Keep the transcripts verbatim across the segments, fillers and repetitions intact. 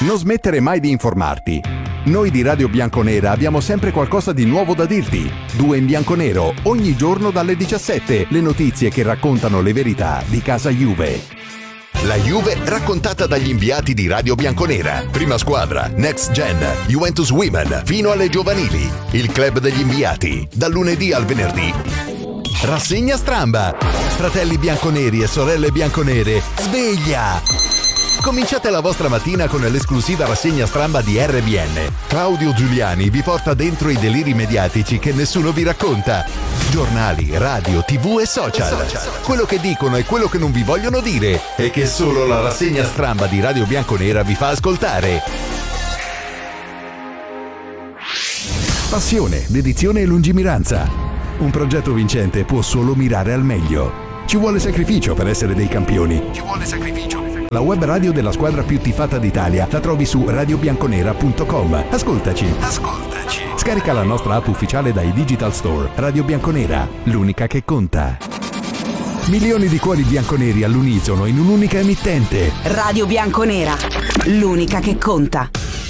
Non smettere mai di informarti. Noi di Radio Bianconera abbiamo sempre qualcosa di nuovo da dirti. Due in bianconero, ogni giorno dalle diciassette, le notizie che raccontano le verità di casa Juve. La Juve raccontata dagli inviati di Radio Bianconera. Prima squadra, Next Gen, Juventus Women, fino alle giovanili. Il club degli inviati, dal lunedì al venerdì. Rassegna stramba. Fratelli bianconeri e sorelle bianconere, sveglia! Cominciate la vostra mattina con l'esclusiva rassegna stramba di R B N. Claudio Giuliani vi porta dentro i deliri mediatici che nessuno vi racconta. Giornali, radio, tv e social. Quello che dicono e quello che non vi vogliono dire e che solo la rassegna stramba di Radio Bianconera vi fa ascoltare. Passione, dedizione e lungimiranza. Un progetto vincente può solo mirare al meglio. Ci vuole sacrificio per essere dei campioni. Ci vuole sacrificio. La web radio della squadra più tifata d'Italia la trovi su radio bianconera punto com. Ascoltaci. Ascoltaci. Scarica la nostra app ufficiale dai digital store. Radio Bianconera, l'unica che conta. Milioni di cuori bianconeri all'unisono in un'unica emittente. Radio Bianconera, l'unica che conta.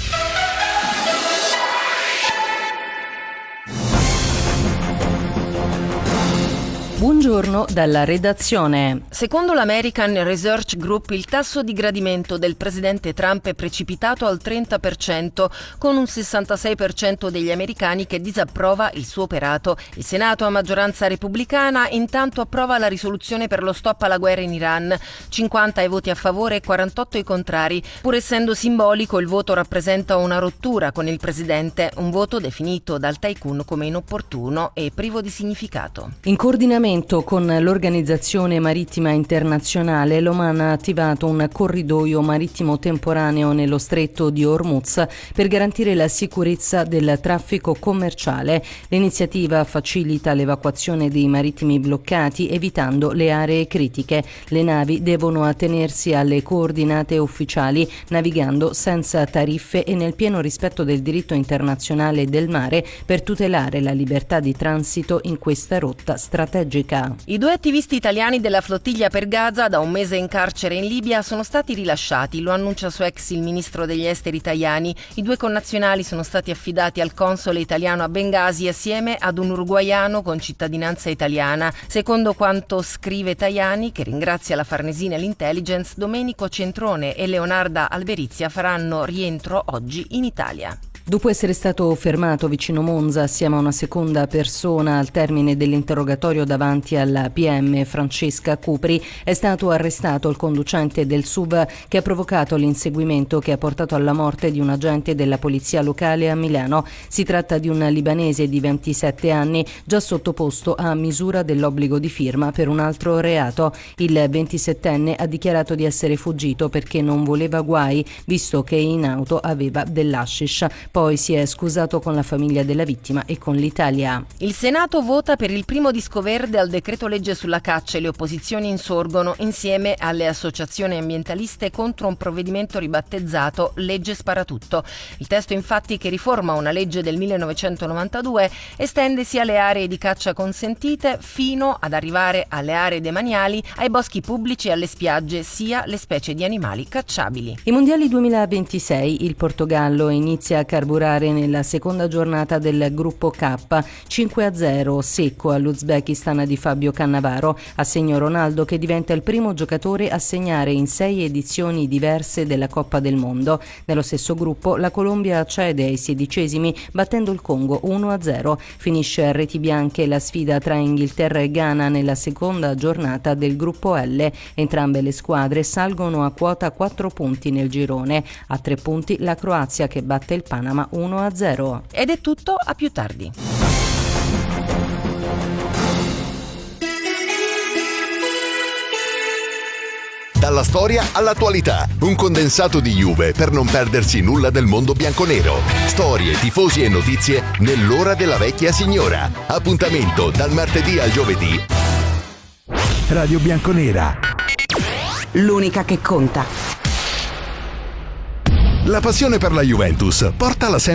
Buongiorno dalla redazione. Secondo l'American Research Group, il tasso di gradimento del presidente Trump è precipitato al trenta per cento, con un sessantasei per cento degli americani che disapprova il suo operato. Il Senato, a maggioranza repubblicana, intanto approva la risoluzione per lo stop alla guerra in Iran. cinquanta i voti a favore e quarantotto i contrari. Pur essendo simbolico, il voto rappresenta una rottura con il presidente, un voto definito dal tycoon come inopportuno e privo di significato. In coordinamento con l'Organizzazione Marittima Internazionale, l'Oman ha attivato un corridoio marittimo temporaneo nello stretto di Hormuz per garantire la sicurezza del traffico commerciale. L'iniziativa facilita l'evacuazione dei marittimi bloccati, evitando le aree critiche. Le navi devono attenersi alle coordinate ufficiali, navigando senza tariffe e nel pieno rispetto del diritto internazionale del mare, per tutelare la libertà di transito in questa rotta strategica. I due attivisti italiani della flottiglia per Gaza, da un mese in carcere in Libia, sono stati rilasciati, lo annuncia su X il ministro degli esteri Tajani. I due connazionali sono stati affidati al console italiano a Bengasi assieme ad un uruguaiano con cittadinanza italiana. Secondo quanto scrive Tajani, che ringrazia la Farnesina e l'Intelligence, Domenico Centrone e Leonarda Alberizia faranno rientro oggi in Italia. Dopo essere stato fermato vicino Monza assieme a una seconda persona al termine dell'interrogatorio davanti alla P M Francesca Cupri, è stato arrestato il conducente del S U V che ha provocato l'inseguimento che ha portato alla morte di un agente della polizia locale a Milano. Si tratta di un libanese di ventisette anni, già sottoposto a misura dell'obbligo di firma per un altro reato. Il ventisettenne ha dichiarato di essere fuggito perché non voleva guai, visto che in auto aveva dell'hashish. Poi si è scusato con la famiglia della vittima e con l'Italia. Il Senato vota per il primo disco verde al decreto legge sulla caccia e le opposizioni insorgono insieme alle associazioni ambientaliste contro un provvedimento ribattezzato Legge Sparatutto. Il testo, infatti, che riforma una legge del millenovecentonovantadue, estende sia le aree di caccia consentite fino ad arrivare alle aree demaniali, ai boschi pubblici e alle spiagge, sia le specie di animali cacciabili. I mondiali duemilaventisei, il Portogallo inizia a carburare nella seconda giornata del gruppo K, cinque a zero secco all'Uzbekistan di Fabio Cannavaro, a segno Ronaldo, che diventa il primo giocatore a segnare in sei edizioni diverse della Coppa del Mondo. Nello stesso gruppo la Colombia accede ai sedicesimi battendo il Congo uno a zero. Finisce a reti bianche la sfida tra Inghilterra e Ghana nella seconda giornata del gruppo L. Entrambe le squadre salgono a quota quattro punti nel girone. A tre punti la Croazia, che batte il Panama uno a zero. Ed è tutto, a più tardi. Dalla storia all'attualità, un condensato di Juve per non perdersi nulla del mondo bianconero. Storie, tifosi e notizie nell'ora della vecchia signora. Appuntamento dal martedì al giovedì. Radio Bianconera, l'unica che conta. La passione per la Juventus portala sempre